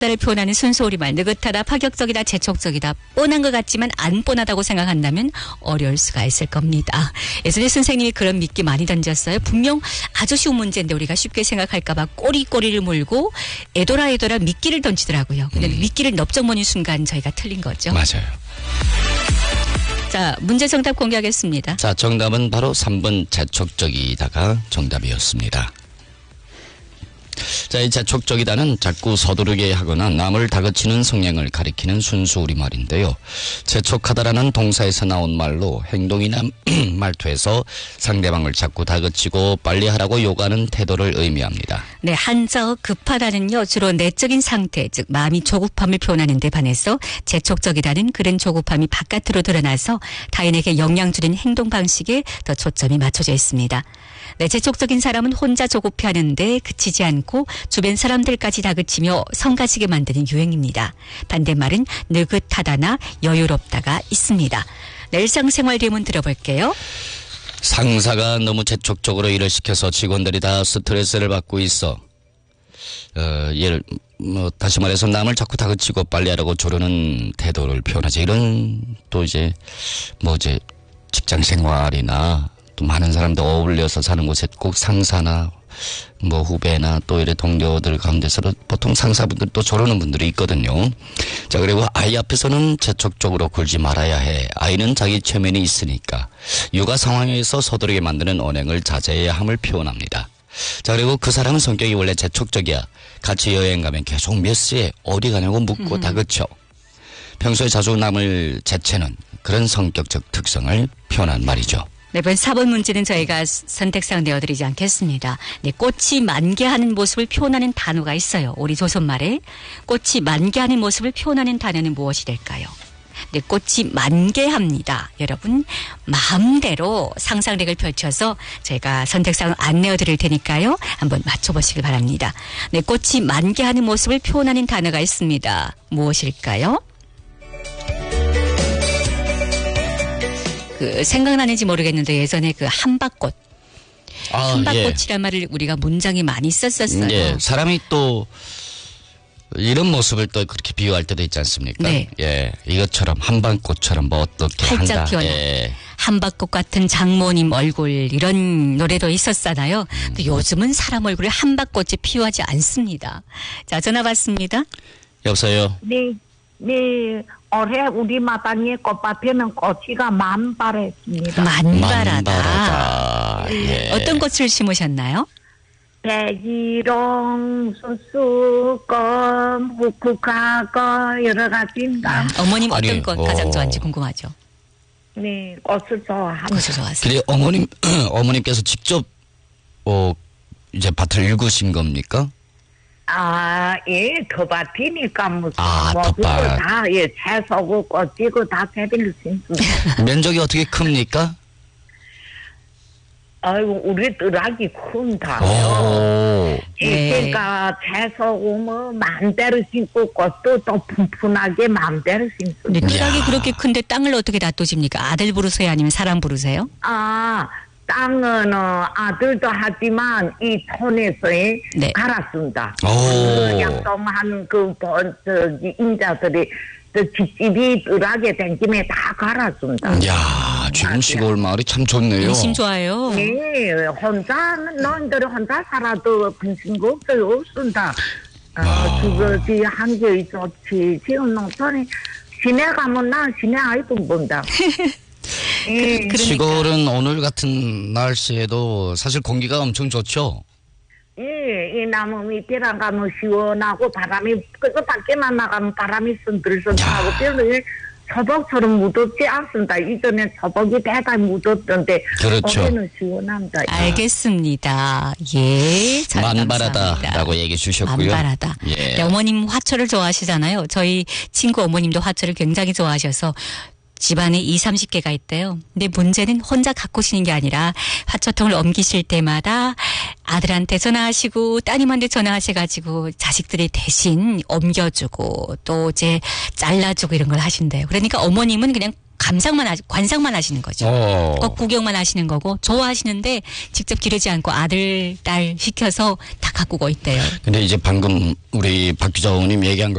를 표현하는 순수우리말, 느긋하다, 파격적이다, 재촉적이다, 뻔한 것 같지만 안 뻔하다고 생각한다면 어려울 수가 있을 겁니다. 예전에 선생님이 그런 미끼 많이 던졌어요. 분명 아주 쉬운 문제인데 우리가 쉽게 생각할까 봐 꼬리를 물고 애돌아 미끼를 던지더라고요. 근데 미끼를 넓적무는 순간 저희가 틀린 거죠. 맞아요. 자, 문제 정답 공개하겠습니다. 자, 정답은 바로 3번 재촉적이다가 정답이었습니다. 자, 이 재촉적이다는 자꾸 서두르게 하거나 남을 다그치는 성향을 가리키는 순수 우리말인데요. 재촉하다라는 동사에서 나온 말로 행동이나 말투에서 상대방을 자꾸 다그치고 빨리 하라고 요구하는 태도를 의미합니다. 네, 한자어 급하다는요, 주로 내적인 상태, 즉 마음이 조급함을 표현하는 데 반해서 재촉적이다는 그런 조급함이 바깥으로 드러나서 타인에게 영향 주는 행동 방식에 더 초점이 맞춰져 있습니다. 네, 재촉적인 사람은 혼자 조급해하는데 그치지 않고 주변 사람들까지 다그치며 성가시게 만드는 유행입니다. 반대말은 느긋하다나 여유롭다가 있습니다. 네, 일상생활 예문 들어볼게요. 상사가 너무 재촉적으로 일을 시켜서 직원들이 다 스트레스를 받고 있어. 다시 말해서 남을 자꾸 다그치고 빨리 하라고 조르는 태도를 표현하지. 이런 또 이제 직장 생활이나 또 많은 사람들 어울려서 사는 곳에 꼭 상사나 후배나 또 이래 동료들 가운데서도 보통 상사분들 또 저러는 분들이 있거든요. 자, 그리고 아이 앞에서는 재촉적으로 굴지 말아야 해. 아이는 자기 체면이 있으니까. 육아 상황에서 서두르게 만드는 언행을 자제해야 함을 표현합니다. 자, 그리고 그 사람은 성격이 원래 재촉적이야. 같이 여행 가면 계속 몇 시에 어디 가냐고 묻고 다그쳐. 평소에 자주 남을 재채는 그런 성격적 특성을 표현한 말이죠. 네, 이번 4번 문제는 저희가 선택상 내어드리지 않겠습니다. 네, 꽃이 만개하는 모습을 표현하는 단어가 있어요. 우리 조선말에. 꽃이 만개하는 모습을 표현하는 단어는 무엇이 될까요? 네, 꽃이 만개합니다. 여러분, 마음대로 상상력을 펼쳐서 저희가 선택상 안 내어드릴 테니까요. 한번 맞춰보시길 바랍니다. 네, 꽃이 만개하는 모습을 표현하는 단어가 있습니다. 무엇일까요? 생각나는지 모르겠는데 예전에 한박꽃. 한박꽃이란 말을 우리가 문장에 많이 썼었어요. 예, 사람이 또 이런 모습을 또 그렇게 비유할 때도 있지 않습니까? 네. 예, 이것처럼 한박꽃처럼 어떻게 활짝 한다. 피어나. 예. 한박꽃 같은 장모님 얼굴 이런 노래도 있었잖아요. 근데 요즘은 사람 얼굴에 한박꽃이 피어하지 않습니다. 자, 전화 받습니다. 여보세요. 네. 올해 우리 마당에 꽃밭에는 꽃이가 만발했습니다. 만발하다. 예. 어떤 꽃을 심으셨나요? 백일홍, 수수꽃, 묵묵하고 여러 가지입니다. 어머님 어떤 아니, 꽃 가장 좋아하는지 궁금하죠? 네, 꽃을 좋아합니다. 꽃을 좋아하세요. 그래, 어머님께서 직접 이제 밭을 일구신 겁니까? 예, 텃밭이니까 모두가 텃밭. 다, 채소고 꽃이고 다 개비를 심습니다. 면적이 어떻게 큽니까? 아이고, 우리 뜰하기 큰다요. 오. 네. 그러니까 채소고 마음대로 심고 꽃도 또 푼푼하게 마음대로 심습니다. 근데 뜰하기 이야. 그렇게 큰데 땅을 어떻게 놔두십니까? 아들 부르세요? 아니면 사람 부르세요? 땅은 아들도 하지만 이 촌에서 네. 갈았습니다. 오. 약동한 인자들이 집집이 뜰하게 된 김에 다 갈았습니다. 이야, 지금 시골 마을이 참 좋네요. 인심 좋아요. 네, 너희들이 혼자 살아도 근심 없습니다. 그거지 한결이 좋지. 지금 농촌에 시내 가면 난 시내 아이도 본다. 그러니까. 시골은 오늘 같은 날씨에도 사실 공기가 엄청 좋죠. 이 나무 밑에랑 가면 시원하고 바람이 그 밖에만 나가면 바람이 선들선들하고 별로 서복처럼 무덥지 않습니다. 이전에 서복이 대단히 무덥던데 그렇죠. 올해는 시원합니다. 알겠습니다. 예, 잘 만발하다라고 감사합니다. 얘기해 주셨고요. 만발하다. 예. 네, 어머님 화초를 좋아하시잖아요. 저희 친구 어머님도 화초를 굉장히 좋아하셔서 집안에 20, 30개가 있대요. 근데 문제는 혼자 갖고 오시는 게 아니라 화초통을 옮기실 때마다 아들한테 전화하시고 따님한테 전화하셔가지고 자식들이 대신 옮겨주고 또 이제 잘라주고 이런 걸 하신대요. 그러니까 어머님은 그냥 관상만 하시는 거죠. 꼭 구경만 하시는 거고 좋아하시는데 직접 기르지 않고 아들, 딸 시켜서 다 가꾸고 있대요. 근데 이제 방금 우리 박 기자님 얘기한 거